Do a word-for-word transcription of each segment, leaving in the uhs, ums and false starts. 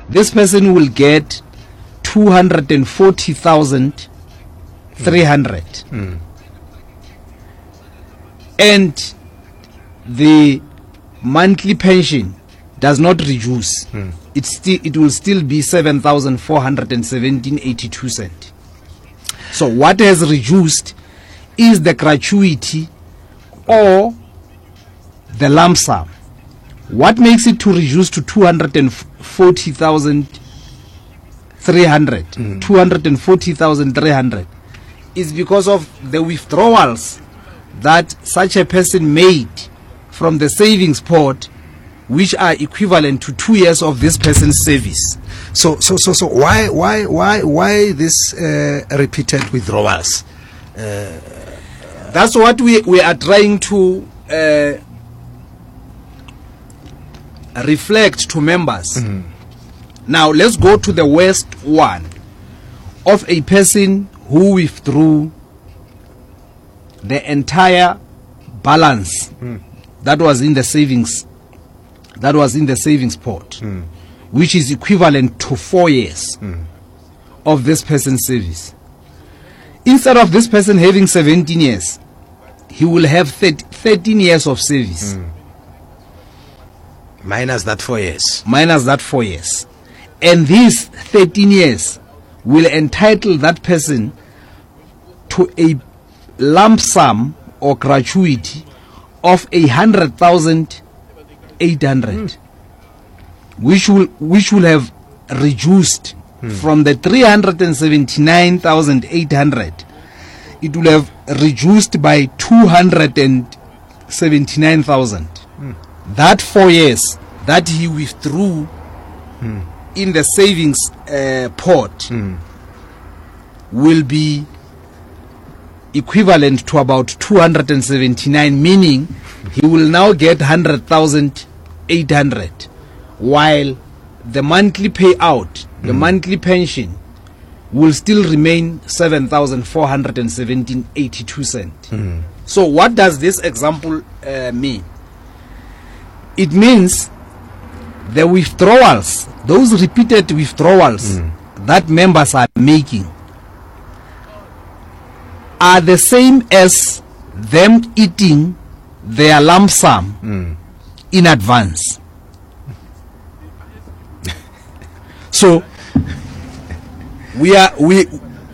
this person will get two hundred forty thousand three hundred. Mm. And the monthly pension does not reduce. Mm. It still it will still be seven thousand four hundred seventeen eighty-two cent. So what has reduced is the gratuity or the lump sum. What makes it to reduce to two hundred forty thousand three hundred, Mm. two hundred forty thousand three hundred, is because of the withdrawals that such a person made from the savings pot, which are equivalent to two years of this person's service. So, so, so, so, why, why, why, why this uh, repeated withdrawals? That's what we we are trying to uh, reflect to members. Mm. Now let's go to the worst one of a person who withdrew the entire balance Mm. that was in the savings that was in the savings pot, Mm. which is equivalent to four years Mm. of this person's service. Instead of this person having seventeen years, he will have thirteen years of service. Mm. Minus that four years. Minus that four years. And these thirteen years will entitle that person to a lump sum or gratuity of a hundred thousand eight hundred, mm. which will which will have reduced mm. from the three hundred seventy nine thousand eight hundred. It will have reduced by two hundred seventy nine thousand. Mm. That four years that he withdrew mm. in the savings uh, pot mm. will be equivalent to about two hundred seventy-nine, meaning he will now get one hundred thousand eight hundred, while the monthly payout, mm. the monthly pension, will still remain seven thousand four hundred seventeen eighty-two cent. Mm. So what does this example uh, mean? It means the withdrawals, those repeated withdrawals mm. that members are making, are the same as them eating their lump sum mm. in advance. So we are we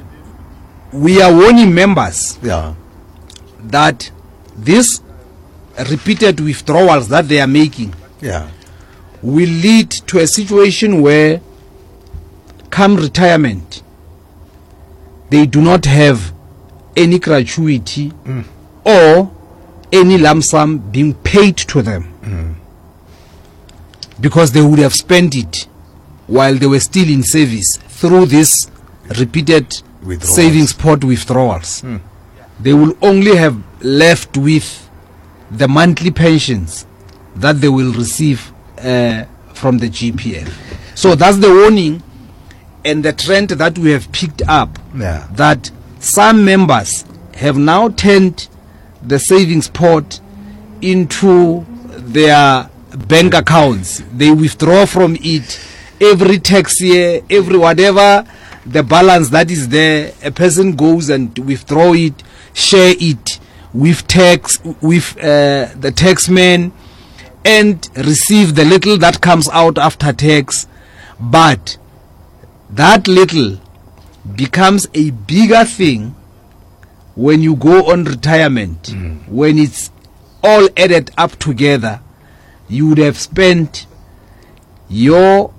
we are warning members yeah. that these repeated withdrawals that they are making yeah. will lead to a situation where come retirement they do not have any gratuity mm. or any lump sum being paid to them mm. because they would have spent it while they were still in service through this repeated Withdrawals. savings pot withdrawals. Mm. They will only have left with the monthly pensions that they will receive uh, from the G P F. So that's the warning and the trend that we have picked up, yeah. that some members have now turned the savings pot into their bank accounts. They withdraw from it every tax year, every whatever the balance that is there, a person goes and withdraw it, share it with tax, with uh, the taxman, and receive the little that comes out after tax. But that little becomes a bigger thing when you go on retirement. Mm. When it's all added up together, you would have spent your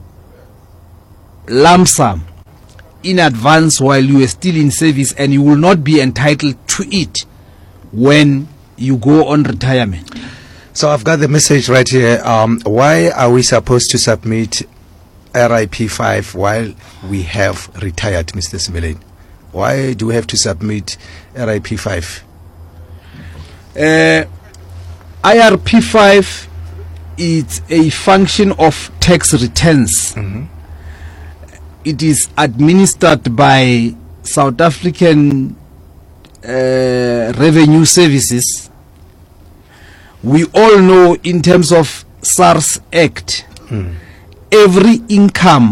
lump sum in advance while you are still in service, and you will not be entitled to it when you go on retirement. So I've got the message right here. Um, why are we supposed to submit R I P five while we have retired, Mister Simelane? Why do we have to submit R I P five? Uh, I R P five is a function of tax returns. Mm-hmm. It is administered by South African uh, Revenue Services. We all know, in terms of SARS Act, mm. every income